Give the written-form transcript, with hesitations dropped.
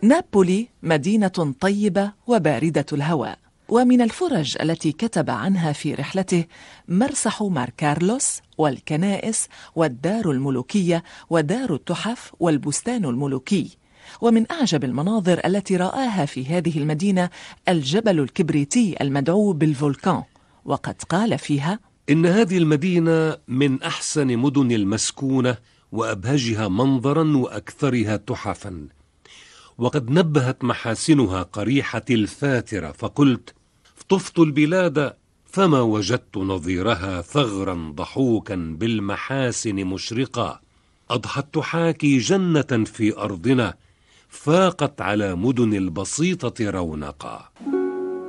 نابولي مدينة طيبة وباردة الهواء، ومن الفرج التي كتب عنها في رحلته مرسح مار كارلوس والكنائس والدار الملوكية ودار التحف والبستان الملوكي. ومن أعجب المناظر التي رآها في هذه المدينة الجبل الكبريتي المدعو بالفولكان، وقد قال فيها: إن هذه المدينة من أحسن مدن المسكونة وأبهجها منظرا وأكثرها تحفا، وقد نبهت محاسنها قريحة الفاترة، فقلت: طفت البلاد فما وجدت نظيرها ثغرا ضحوكا بالمحاسن مشرقا، أضحت تحاكي جنة في أرضنا فاقت على مدن البسيطة رونقا.